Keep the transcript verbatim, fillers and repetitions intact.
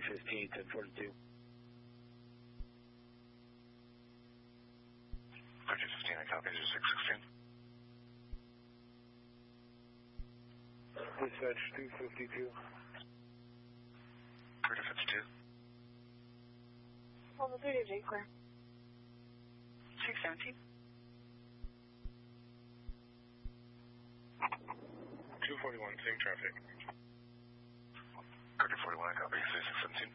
fifteen, ten forty-two. thirty fifteen, I copy, zero six sixteen. Dispatch two fifty-two. thirty fifty-two. On the thirty, J clear. six seventeen. two forty-one, same traffic. thirty forty-one, I copy, zero six seventeen.